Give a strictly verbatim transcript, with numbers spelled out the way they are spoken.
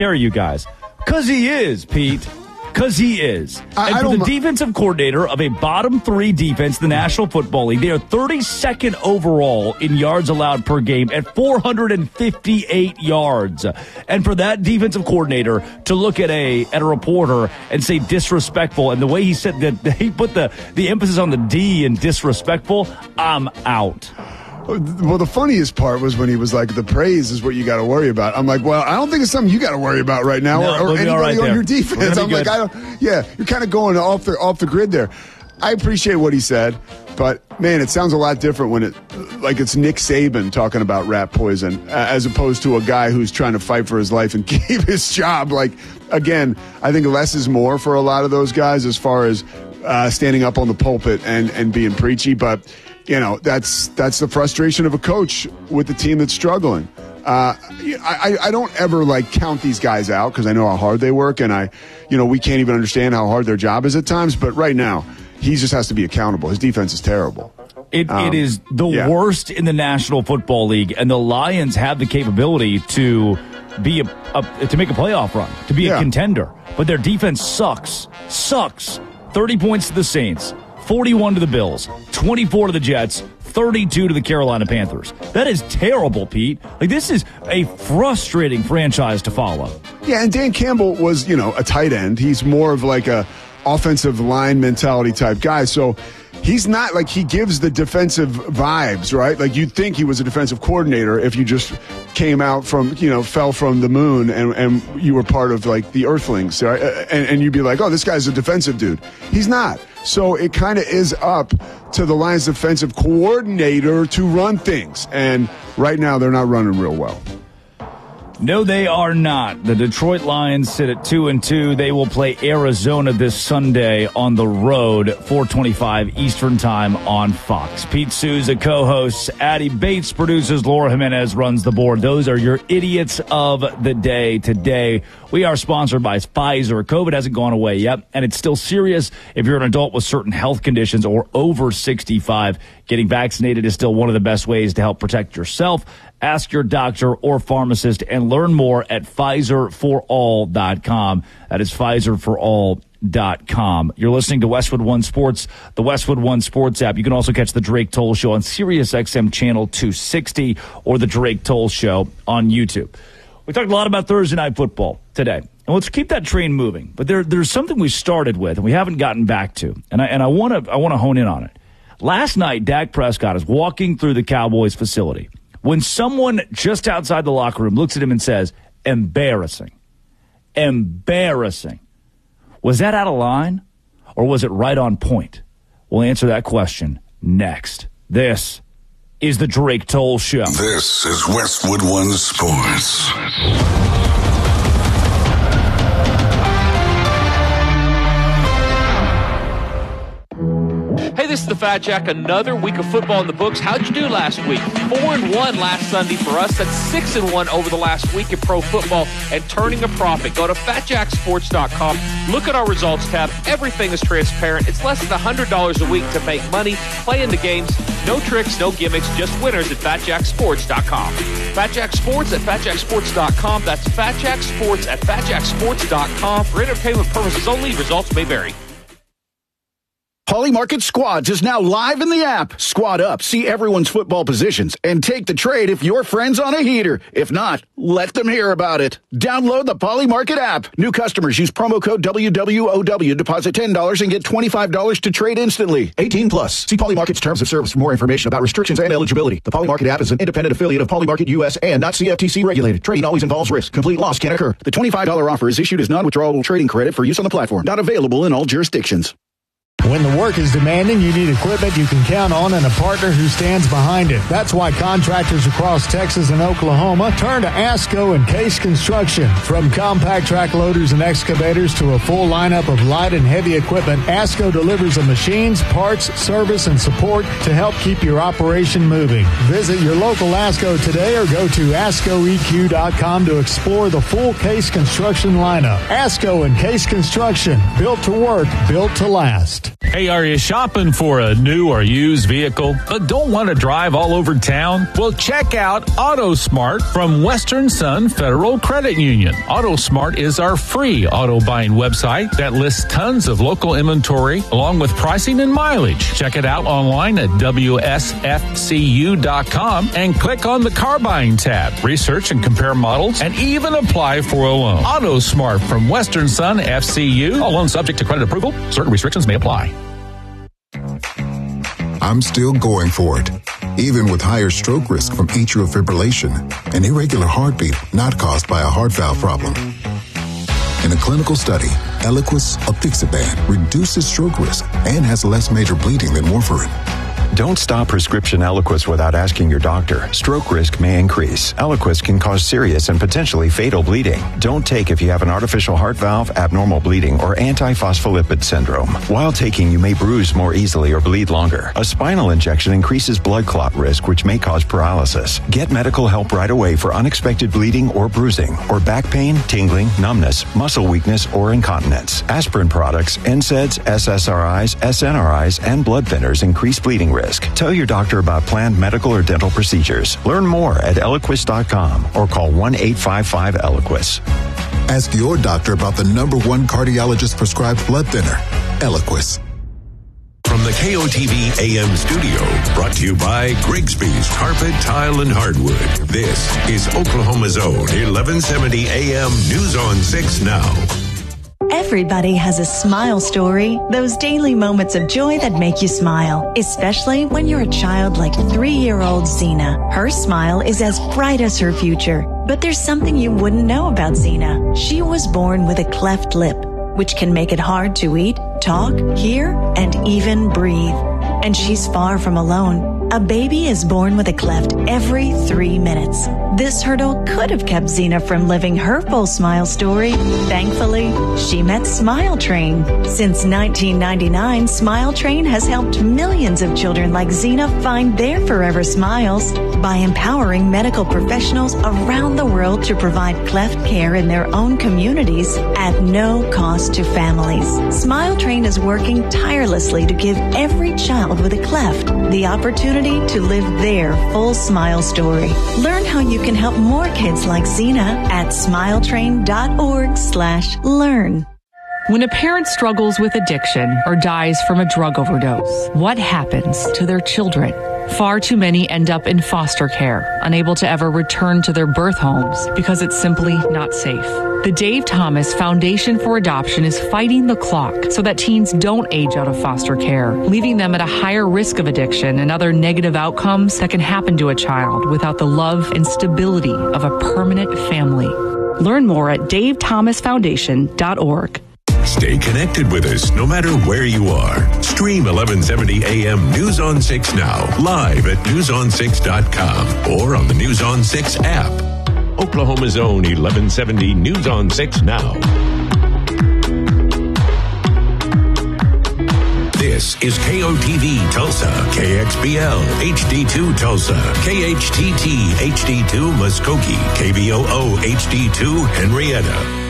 dare you guys? Because he is, Pete. Because he is. I, and I for don't the defensive coordinator of a bottom three defense in the National Football League, they are thirty-second overall in yards allowed per game at four hundred fifty-eight yards. And for that defensive coordinator to look at a at a reporter and say disrespectful, and the way he said that he put the, the emphasis on the D in disrespectful, I'm out. Well, the funniest part was when he was like, the praise is what you got to worry about. I'm like, well, I don't think it's something you got to worry about right now, no, or, or we'll anybody right on there. your defense. I'm good. like, I don't, yeah, you're kind of going off the off the grid there. I appreciate what he said, but man, it sounds a lot different when it, like it's Nick Saban talking about rat poison, as opposed to a guy who's trying to fight for his life and keep his job. Like, again, I think less is more for a lot of those guys as far as uh, standing up on the pulpit and, and being preachy, but you know, that's that's the frustration of a coach with the team that's struggling. Uh, I, I don't ever, like, count these guys out because I know how hard they work, and I, you know, we can't even understand how hard their job is at times. But right now, he just has to be accountable. His defense is terrible. It, um, it is the yeah. worst in the National Football League, and the Lions have the capability to be a, a to make a playoff run, to be yeah. a contender. But their defense sucks, sucks. thirty points to the Saints. forty-one to the Bills, twenty-four to the Jets, thirty-two to the Carolina Panthers. That is terrible, Pete. Like, this is a frustrating franchise to follow. Yeah, and Dan Campbell was, you know, a tight end. He's more of like a offensive line mentality type guy. So he's not like, he gives the defensive vibes, right? Like, you'd think he was a defensive coordinator if you just came out from, you know, fell from the moon and, and you were part of like the Earthlings, right? And, and you'd be like, oh, this guy's a defensive dude. He's not. So it kind of is up to the Lions defensive coordinator to run things. And right now they're not running real well. No, they are not. The Detroit Lions sit at two and two. They will play Arizona this Sunday on the road, four twenty-five Eastern Time on Fox. Pete Souza co-hosts, Addy Bates produces, Laura Jimenez runs the board. Those are your idiots of the day today. We are sponsored by Pfizer. COVID hasn't gone away yet, and it's still serious if you're an adult with certain health conditions or over sixty-five. Getting vaccinated is still one of the best ways to help protect yourself. Ask your doctor or pharmacist and learn more at Pfizer for all dot com. That is Pfizer for all dot com. You're listening to Westwood One Sports, the Westwood One Sports app. You can also catch the Drake Toll Show on Sirius X M Channel two sixty or the Drake Toll Show on YouTube. We talked a lot about Thursday Night Football today, and let's keep that train moving. But there, there's something we started with and we haven't gotten back to, and I and I want to I want to hone in on it. Last night, Dak Prescott is walking through the Cowboys facility when someone just outside the locker room looks at him and says, embarrassing, embarrassing. Was that out of line or was it right on point? We'll answer that question next. This is the Drake Toll Show. This is Westwood One Sports. Hey, this is the Fat Jack. Another week of football in the books. How'd you do last week? Four and one last Sunday for us. That's six and one over the last week in pro football and turning a profit. Go to fat jack sports dot com. Look at our results tab. Everything is transparent. It's less than one hundred dollars a week to make money. Play in the games. No tricks, no gimmicks, just winners at fat jack sports dot com. Fat Jack Sports at fat jack sports dot com. That's Fat Jack Sports at fat jack sports dot com. For entertainment purposes only, results may vary. Poly Market Squads is now live in the app. Squad up, see everyone's football positions, and take the trade if your friend's on a heater. If not, let them hear about it. Download the Poly Market app. New customers use promo code W W O W, deposit ten dollars, and get twenty-five dollars to trade instantly. eighteen plus. See Poly Market's terms of service for more information about restrictions and eligibility. The Poly Market app is an independent affiliate of Poly Market U S and not C F T C regulated. Trading always involves risk. Complete loss can occur. The twenty-five dollars offer is issued as non-withdrawable trading credit for use on the platform. Not available in all jurisdictions. When the work is demanding, you need equipment you can count on and a partner who stands behind it. That's why contractors across Texas and Oklahoma turn to ASCO and Case Construction. From compact track loaders and excavators to a full lineup of light and heavy equipment, ASCO delivers the machines, parts, service, and support to help keep your operation moving. Visit your local ASCO today or go to asco e q dot com to explore the full Case Construction lineup. ASCO and Case Construction, built to work, built to last. Hey, are you shopping for a new or used vehicle but don't want to drive all over town? Well, check out AutoSmart from Western Sun Federal Credit Union. AutoSmart is our free auto buying website that lists tons of local inventory along with pricing and mileage. Check it out online at W S F C U dot com and click on the car buying tab. Research and compare models and even apply for a loan. AutoSmart from Western Sun F C U. All loans subject to credit approval. Certain restrictions may apply. I'm still going for it, even with higher stroke risk from atrial fibrillation, an irregular heartbeat not caused by a heart valve problem. In a clinical study, Eliquis apixaban reduces stroke risk and has less major bleeding than warfarin. Don't stop prescription Eliquis without asking your doctor. Stroke risk may increase. Eliquis can cause serious and potentially fatal bleeding. Don't take if you have an artificial heart valve, abnormal bleeding, or antiphospholipid syndrome. While taking, you may bruise more easily or bleed longer. A spinal injection increases blood clot risk, which may cause paralysis. Get medical help right away for unexpected bleeding or bruising, or back pain, tingling, numbness, muscle weakness, or incontinence. Aspirin products, N SAIDs, S S R Is, S N R Is, and blood thinners increase bleeding risk. Tell your doctor about planned medical or dental procedures. Learn more at Eliquis dot com or call one eight five five Eliquis. Ask your doctor about the number one cardiologist prescribed blood thinner, Eliquis. From the K O T V A M studio, brought to you by Grigsby's Carpet, Tile, and Hardwood. This is Oklahoma's Own eleven seventy A M News on six Now. Everybody has a smile story, those daily moments of joy that make you smile, especially when you're a child like three-year-old Zena. Her smile is as bright as her future, but there's something you wouldn't know about Zena. She was born with a cleft lip, which can make it hard to eat, talk, hear, and even breathe. And she's far from alone. A baby is born with a cleft every three minutes. This hurdle could have kept Zena from living her full smile story. Thankfully, she met Smile Train. Since nineteen ninety-nine, Smile Train has helped millions of children like Zena find their forever smiles by empowering medical professionals around the world to provide cleft care in their own communities at no cost to families. Smile Train is working tirelessly to give every child with a cleft the opportunity to live their full smile story. Learn how you can help more kids like Zena at smiletrain.org slash learn. When a parent struggles with addiction or dies from a drug overdose, what happens to their children? Far too many end up in foster care, unable to ever return to their birth homes because it's simply not safe. The Dave Thomas Foundation for Adoption is fighting the clock so that teens don't age out of foster care, leaving them at a higher risk of addiction and other negative outcomes that can happen to a child without the love and stability of a permanent family. Learn more at dave thomas foundation dot org. Stay connected with us no matter where you are. Stream eleven seventy A M News on six Now, live at news on six dot com or on the News on six app. Oklahoma's Own eleven seventy News on six Now. This is K O T V Tulsa, K X B L H D two Tulsa, K H T T H D two Muskogee, K V O O H D two Henrietta.